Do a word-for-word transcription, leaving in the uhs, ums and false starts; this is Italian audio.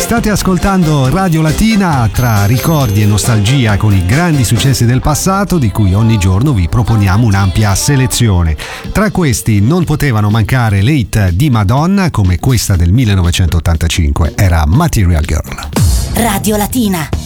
State ascoltando Radio Latina, tra ricordi e nostalgia con i grandi successi del passato di cui ogni giorno vi proponiamo un'ampia selezione. Tra questi non potevano mancare le hit di Madonna, come questa del millenovecentottantacinque, era Material Girl. Radio Latina.